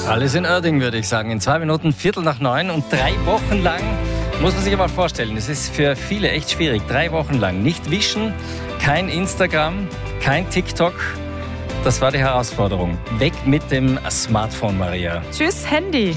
Alles in Ordnung, würde ich sagen. In 2 Minuten, 8:45 und 3 Wochen lang, muss man sich mal vorstellen, es ist für viele echt schwierig. 3 Wochen lang nicht wischen, kein Instagram, kein TikTok. Das war die Herausforderung. Weg mit dem Smartphone, Maria. Tschüss, Handy.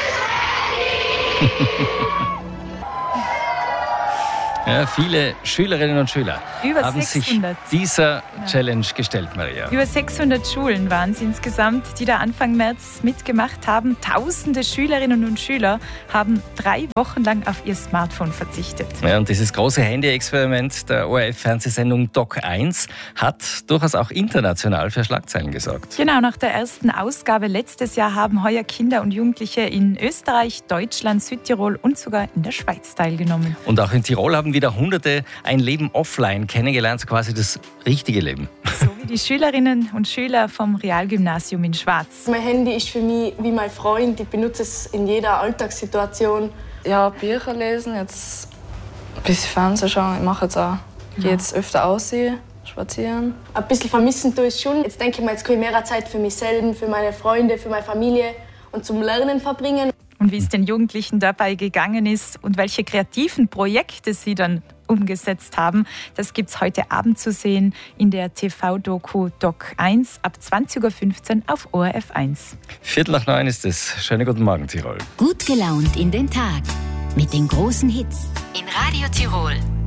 Ja, viele Schülerinnen und Schüler Über haben 600. sich dieser Challenge gestellt, Maria. Über 600 Schulen waren es insgesamt, die da Anfang März mitgemacht haben. Tausende Schülerinnen und Schüler haben 3 Wochen lang auf ihr Smartphone verzichtet. Ja, und dieses große Handy-Experiment der ORF-Fernsehsendung Doc 1 hat durchaus auch international für Schlagzeilen gesorgt. Genau, nach der ersten Ausgabe letztes Jahr haben heuer Kinder und Jugendliche in Österreich, Deutschland, Südtirol und sogar in der Schweiz teilgenommen. Und auch in Tirol haben wieder Hunderte ein Leben offline kennengelernt, quasi das richtige Leben. So wie die Schülerinnen und Schüler vom Realgymnasium in Schwarz. Mein Handy ist für mich wie mein Freund. Ich benutze es in jeder Alltagssituation. Ja, Bücher lesen, jetzt ein bisschen Fernsehen schauen. Ich mache jetzt auch jetzt öfter aussehen, spazieren. Ein bisschen vermissen tue ich schon. Jetzt denke ich mir, jetzt kann ich mehr Zeit für mich selbst, für meine Freunde, für meine Familie und zum Lernen verbringen. Und wie es den Jugendlichen dabei gegangen ist und welche kreativen Projekte sie dann umgesetzt haben, das gibt es heute Abend zu sehen in der TV-Doku Doc 1 ab 20:15 Uhr auf ORF 1. 8:45 ist es. Schönen guten Morgen, Tirol. Gut gelaunt in den Tag mit den großen Hits in Radio Tirol.